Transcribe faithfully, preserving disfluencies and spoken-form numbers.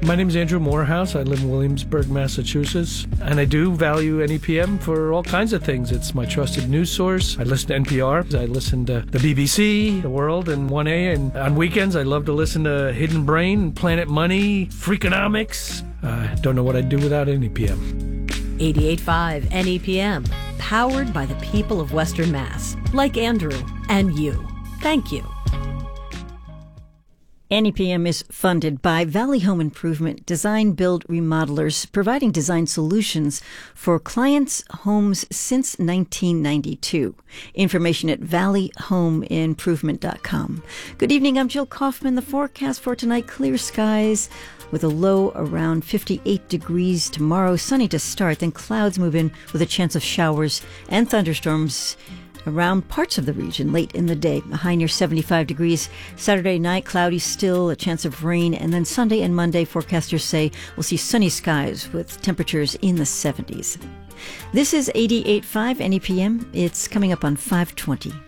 My name is Andrew Morehouse. I live in Williamsburg, Massachusetts, and I do value N E P M for all kinds of things. It's my trusted news source. I listen to N P R. I listen to the B B C, The World, and one A, and on weekends I love to listen to Hidden Brain, Planet Money, Freakonomics. I uh, don't know what I'd do without N E P M. eighty-eight point five N E P M, powered by the people of Western Mass, like Andrew and you. Thank you. N E P M is funded by Valley Home Improvement Design Build Remodelers, providing design solutions for clients' homes since nineteen ninety-two. Information at valley home improvement dot com. Good evening, I'm Jill Kaufman. The forecast for tonight, clear skies with a low around fifty-eight degrees tomorrow. Sunny to start, then clouds move in with a chance of showers and thunderstorms around parts of the region late in the day. A high near seventy-five degrees. Saturday night, cloudy still, a chance of rain. And then Sunday and Monday, forecasters say we'll see sunny skies with temperatures in the seventies. This is eighty-eight point five N E P M. It's coming up on five twenty.